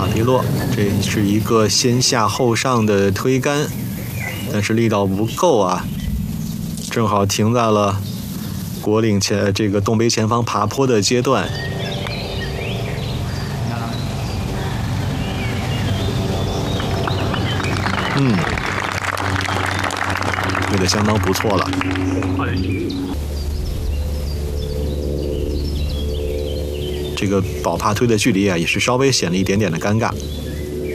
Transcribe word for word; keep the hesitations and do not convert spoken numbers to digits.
马皮洛，这是一个先下后上的推杆，但是力道不够啊，正好停在了国岭前这个东北前方爬坡的阶段。嗯，推得相当不错了。这个宝帕推的距离啊，也是稍微显了一点点的尴尬。